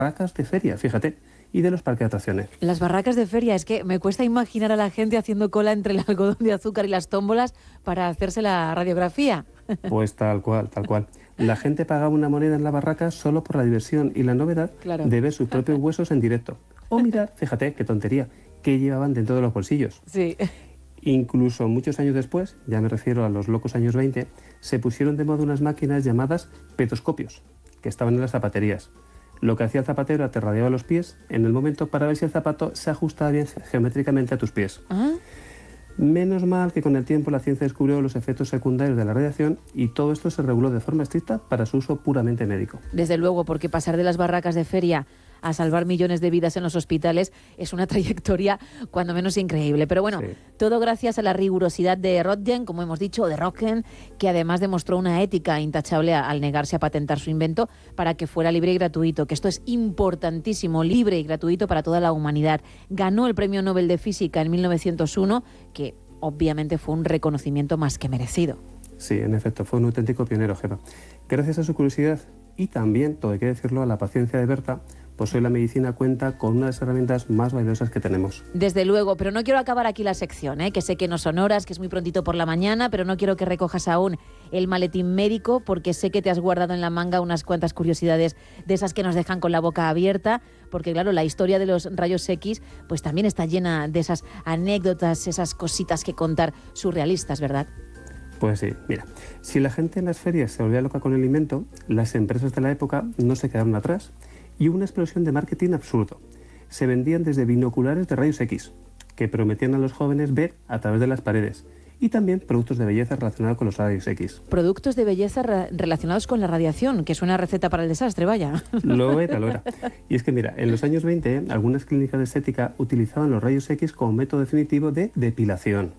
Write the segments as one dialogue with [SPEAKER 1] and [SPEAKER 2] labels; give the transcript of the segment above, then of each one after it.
[SPEAKER 1] barracas de feria, fíjate, y de los parques de atracciones.
[SPEAKER 2] Las barracas de feria, es que me cuesta imaginar a la gente haciendo cola entre el algodón de azúcar y las tómbolas para hacerse la radiografía.
[SPEAKER 1] Pues tal cual, tal cual. La gente pagaba una moneda en la barraca solo por la diversión y la novedad de ver sus propios huesos en directo. O mirar, fíjate, qué tontería, qué llevaban dentro de los bolsillos.
[SPEAKER 2] Sí.
[SPEAKER 1] Incluso muchos años después, ya me refiero a los locos años 20, se pusieron de moda unas máquinas llamadas petoscopios, que estaban en las zapaterías. Lo que hacía el zapatero era te radiaba los pies en el momento para ver si el zapato se ajustaba bien geométricamente a tus pies.
[SPEAKER 2] ¿Ah?
[SPEAKER 1] Menos mal que con el tiempo la ciencia descubrió los efectos secundarios de la radiación y todo esto se reguló de forma estricta para su uso puramente médico.
[SPEAKER 2] Desde luego, porque pasar de las barracas de feria a salvar millones de vidas en los hospitales es una trayectoria cuando menos increíble. Pero bueno, todo gracias a la rigurosidad de Röntgen, como hemos dicho, o de Röntgen, que además demostró una ética intachable al negarse a patentar su invento para que fuera libre y gratuito, que esto es importantísimo, libre y gratuito para toda la humanidad. Ganó el Premio Nobel de Física en 1901, que obviamente fue un reconocimiento más que merecido.
[SPEAKER 1] Sí, en efecto, fue un auténtico pionero, Gemma. Gracias a su curiosidad y también, todo hay que decirlo, a la paciencia de Berta, pues hoy la medicina cuenta con una de las herramientas más valiosas que tenemos.
[SPEAKER 2] Desde luego, pero no quiero acabar aquí la sección, que sé que no son horas, que es muy prontito por la mañana, pero no quiero que recojas aún el maletín médico, porque sé que te has guardado en la manga unas cuantas curiosidades de esas que nos dejan con la boca abierta, porque claro, la historia de los rayos X pues también está llena de esas anécdotas, esas cositas que contar surrealistas, ¿verdad?
[SPEAKER 1] Pues sí, mira, si la gente en las ferias se volvía loca con el invento, las empresas de la época no se quedaron atrás y hubo una explosión de marketing absurdo. Se vendían desde binoculares de rayos X, que prometían a los jóvenes ver a través de las paredes, y también productos de belleza relacionados con los rayos X.
[SPEAKER 2] Productos de belleza relacionados con la radiación, que es una receta para el desastre, vaya.
[SPEAKER 1] Lo era, lo era. Y es que mira, en los años 20, algunas clínicas de estética utilizaban los rayos X como método definitivo de depilación.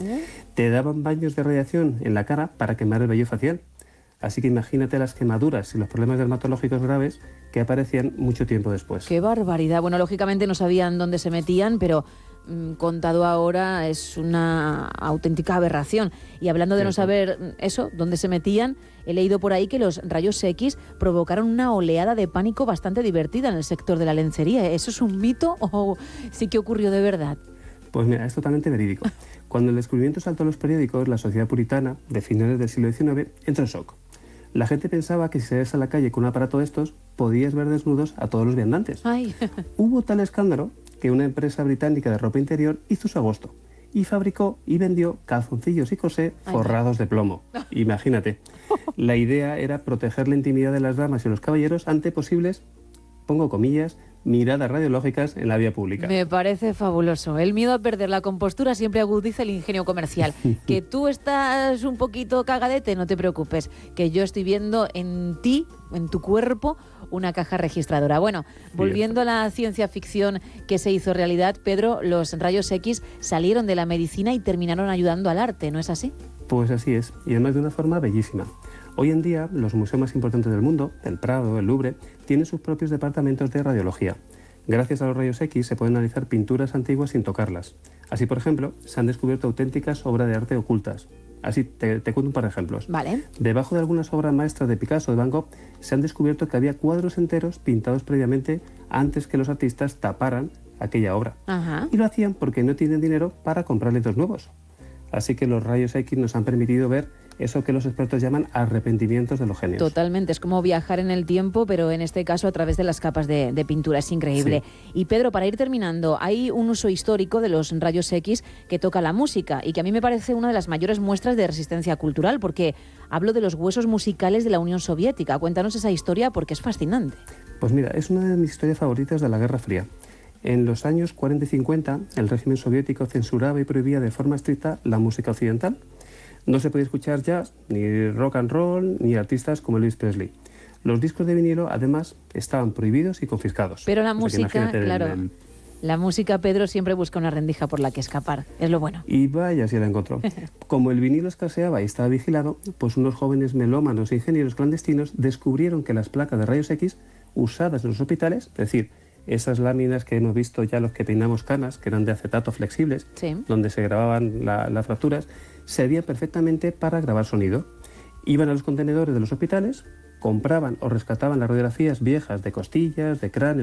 [SPEAKER 1] Te daban baños de radiación en la cara para quemar el vello facial. Así que imagínate las quemaduras y los problemas dermatológicos graves que aparecían mucho tiempo después.
[SPEAKER 2] ¡Qué barbaridad! Bueno, lógicamente no sabían dónde se metían, pero contado ahora es una auténtica aberración. Y hablando de no saber eso, dónde se metían, he leído por ahí que los rayos X provocaron una oleada de pánico bastante divertida en el sector de la lencería. ¿Eso es un mito o sí que ocurrió de verdad?
[SPEAKER 1] Pues mira, es totalmente verídico. Cuando el descubrimiento saltó a los periódicos, la sociedad puritana de finales del siglo XIX entró en shock. La gente pensaba que si salías a la calle con un aparato de estos, podías ver desnudos a todos los viandantes.
[SPEAKER 2] Ay.
[SPEAKER 1] Hubo tal escándalo que una empresa británica de ropa interior hizo su agosto y fabricó y vendió calzoncillos y corsé forrados de plomo. Imagínate. La idea era proteger la intimidad de las damas y los caballeros ante posibles, pongo comillas, miradas radiológicas en la vía pública.
[SPEAKER 2] Me parece fabuloso. El miedo a perder la compostura siempre agudiza el ingenio comercial. Que tú estás un poquito cagadete, no te preocupes, que yo estoy viendo en ti, en tu cuerpo, una caja registradora. Bueno, volviendo a la ciencia ficción que se hizo realidad, Pedro, los rayos X salieron de la medicina y terminaron ayudando al arte, ¿no es así?
[SPEAKER 1] Pues así es, y además de una forma bellísima. Hoy en día, los museos más importantes del mundo, el Prado, el Louvre, tienen sus propios departamentos de radiología. Gracias a los rayos X se pueden analizar pinturas antiguas sin tocarlas. Así, por ejemplo, se han descubierto auténticas obras de arte ocultas. Así, te cuento un par de ejemplos.
[SPEAKER 2] Vale.
[SPEAKER 1] Debajo de algunas obras maestras de Picasso o de Van Gogh, se han descubierto que había cuadros enteros pintados previamente antes que los artistas taparan aquella obra.
[SPEAKER 2] Ajá.
[SPEAKER 1] Y lo hacían porque no tienen dinero para comprarle dos nuevos. Así que los rayos X nos han permitido ver eso que los expertos llaman arrepentimientos de los genios.
[SPEAKER 2] Totalmente, es como viajar en el tiempo, pero en este caso a través de las capas de pintura, es increíble. Sí. Y Pedro, para ir terminando, hay un uso histórico de los rayos X que toca la música y que a mí me parece una de las mayores muestras de resistencia cultural, porque hablo de los huesos musicales de la Unión Soviética. Cuéntanos esa historia porque es fascinante.
[SPEAKER 1] Pues mira, es una de mis historias favoritas de la Guerra Fría. En los años 40 y 50, el régimen soviético censuraba y prohibía de forma estricta la música occidental. No se podía escuchar jazz, ni rock and roll, ni artistas como Elvis Presley. Los discos de vinilo, además, estaban prohibidos y confiscados.
[SPEAKER 2] Pero la música, claro, la música, Pedro, siempre busca una rendija por la que escapar. Es lo bueno.
[SPEAKER 1] Y vaya si la encontró. Como el vinilo escaseaba y estaba vigilado, pues unos jóvenes melómanos e ingenieros clandestinos descubrieron que las placas de rayos X usadas en los hospitales, es decir, esas láminas que hemos visto ya los que peinamos canas, que eran de acetato flexibles,
[SPEAKER 2] sí,
[SPEAKER 1] donde se grababan las fracturas, servían perfectamente para grabar sonido. Iban a los contenedores de los hospitales, compraban o rescataban las radiografías viejas de costillas, de cráneo,